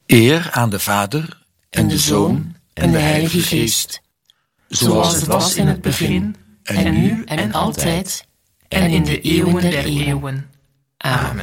Eer aan de Vader en de Zoon en de Heilige Geest. Zoals het was in het begin, en nu en altijd, en in de eeuwen der eeuwen. Amen.